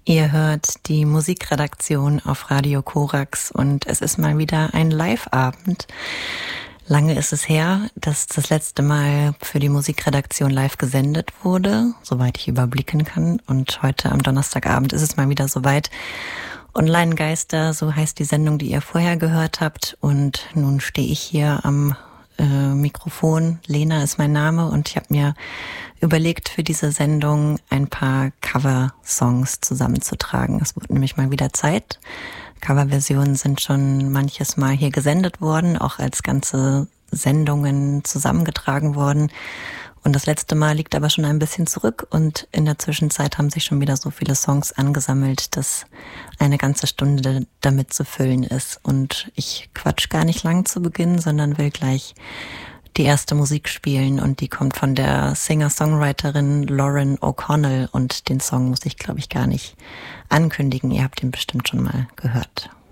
Ihr hört die Musikredaktion auf Radio Korax und es ist mal wieder ein Live-Abend. Lange ist es her, dass das letzte Mal für die Musikredaktion live gesendet wurde, soweit ich überblicken kann. Und heute am Donnerstagabend ist es mal wieder soweit. Online-Geister, so heißt die Sendung, die ihr vorher gehört habt. Und nun stehe ich hier am Mikrofon. Lena ist mein Name und ich habe mir überlegt, für diese Sendung ein paar Cover-Songs zusammenzutragen. Es wird nämlich mal wieder Zeit. Coverversionen sind schon manches Mal hier gesendet worden, auch als ganze Sendungen zusammengetragen worden. Und das letzte Mal liegt aber schon ein bisschen zurück und in der Zwischenzeit haben sich schon wieder so viele Songs angesammelt, dass eine ganze Stunde damit zu füllen ist. Und ich quatsch gar nicht lang zu Beginn, sondern will gleich die erste Musik spielen und die kommt von der Singer-Songwriterin Lauren O'Connell und den Song muss ich, glaube ich, gar nicht ankündigen. Ihr habt ihn bestimmt schon mal gehört.